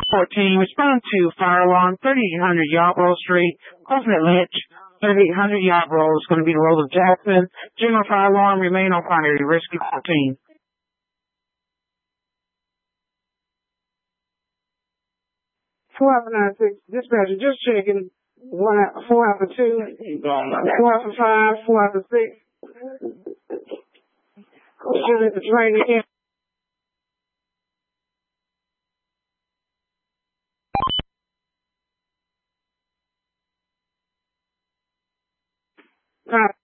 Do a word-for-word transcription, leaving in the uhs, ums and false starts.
fourteen, respond to fire alarm, thirty-eight hundred Yarborough Street, Coconut Ledge, thirty-eight hundred Yarborough is going to be the Rosa Jackson. General fire alarm, remain on primary, rescue fourteen. Four Alpha nine six, dispatcher, just checking. One, four Alpha two, four Alpha five, four Alpha six. Shoot at the train again. All right.